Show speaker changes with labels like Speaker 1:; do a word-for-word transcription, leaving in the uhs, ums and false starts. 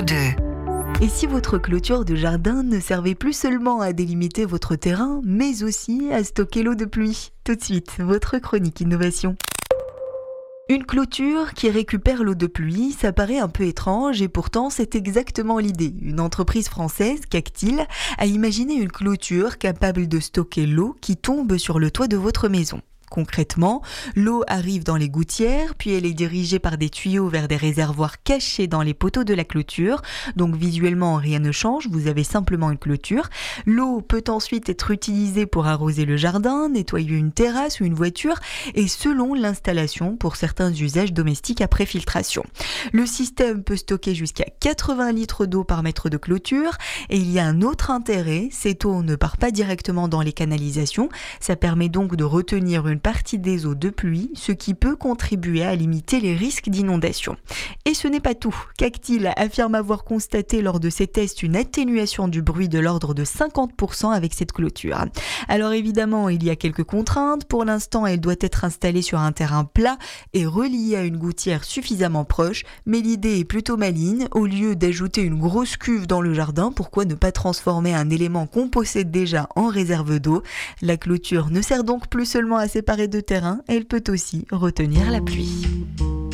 Speaker 1: numéro deux.
Speaker 2: Et si votre clôture de jardin ne servait plus seulement à délimiter votre terrain, mais aussi à stocker l'eau de pluie? Tout de suite, votre chronique innovation. Une clôture qui récupère l'eau de pluie, ça paraît un peu étrange et pourtant c'est exactement l'idée. Une entreprise française, Cactil, a imaginé une clôture capable de stocker l'eau qui tombe sur le toit de votre maison. Concrètement, l'eau arrive dans les gouttières, puis elle est dirigée par des tuyaux vers des réservoirs cachés dans les poteaux de la clôture. Donc visuellement, rien ne change, vous avez simplement une clôture. L'eau peut ensuite être utilisée pour arroser le jardin, nettoyer une terrasse ou une voiture, et selon l'installation pour certains usages domestiques après filtration. Le système peut stocker jusqu'à quatre-vingts litres d'eau par mètre de clôture, et il y a un autre intérêt, cette eau ne part pas directement dans les canalisations, ça permet donc de retenir une partie des eaux de pluie, ce qui peut contribuer à limiter les risques d'inondation. Et ce n'est pas tout. Cactil affirme avoir constaté lors de ses tests une atténuation du bruit de l'ordre de cinquante pour cent avec cette clôture. Alors évidemment, il y a quelques contraintes. Pour l'instant, elle doit être installée sur un terrain plat et reliée à une gouttière suffisamment proche, mais l'idée est plutôt maligne. Au lieu d'ajouter une grosse cuve dans le jardin, pourquoi ne pas transformer un élément qu'on possède déjà en réserve d'eau? La clôture ne sert donc plus seulement à séparer de terrain, elle peut aussi retenir la pluie.